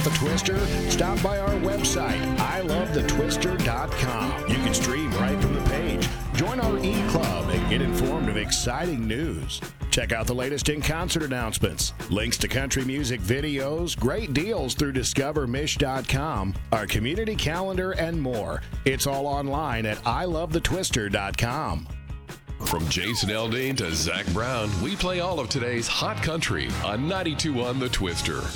the Twister? Stop by our website, ilovethetwister.com. You can stream right from the page. Join our e-club and get informed of exciting news. Check out the latest in-concert announcements, links to country music videos, great deals through discovermish.com, our community calendar, and more. It's all online at ilovethetwister.com. From Jason Aldean to Zach Brown, we play all of today's hot country on 92.1 The Twister.